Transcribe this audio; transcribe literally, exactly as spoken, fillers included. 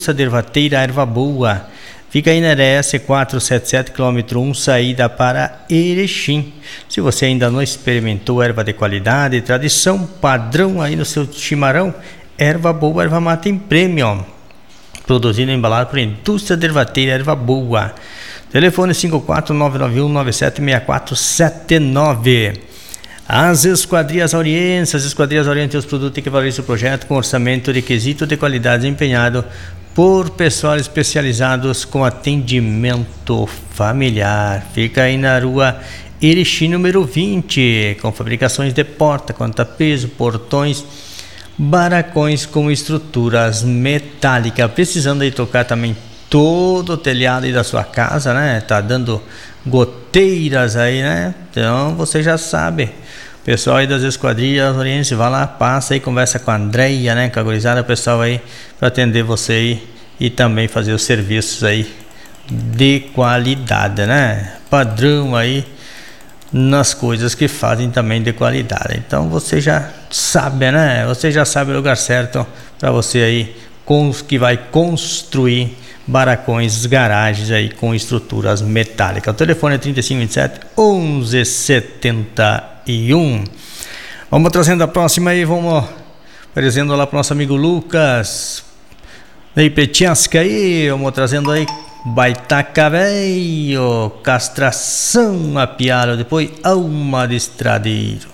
Dervateira Erva Boa. Fica aí na R S quatrocentos e setenta e sete, quilômetro um, saída para Erechim. Se você ainda não experimentou erva de qualidade e tradição, padrão aí no seu chimarrão, Erva Boa, erva mata em prêmio. Produzido e embalado por Indústria Dervateira Erva Boa. Telefone cinco quatro nove nove um nove sete seis quatro sete nove. As Esquadrias Orientes, as Esquadrias Orientes, os produtos que valorizam o projeto com orçamento, requisito de qualidade empenhado por pessoal especializados com atendimento familiar. Fica aí na rua Erechim, número vinte, com fabricações de porta, conta-peso, portões, barracões com estruturas metálicas. Precisando aí trocar também todo o telhado aí da sua casa, né? Tá dando goteiras aí, né? Então você já sabe. Pessoal aí das Esquadrias Orientes, vai lá, passa aí, conversa com a Andreia, né? Com a gurizada, o pessoal aí para atender você aí e também fazer os serviços aí de qualidade, né? Padrão aí nas coisas que fazem também de qualidade. Então você já sabe, né? Você já sabe o lugar certo para você aí com os que vai construir barracões, garagens aí com estruturas metálicas. O telefone é trinta e cinco vinte e sete, onze setenta e um. Vamos trazendo a próxima aí, vamos trazendo lá para o nosso amigo Lucas. Aí, Petiasca aí, vamos trazendo aí Baitaca Velho, castração a piaro, depois alma de estradeiro.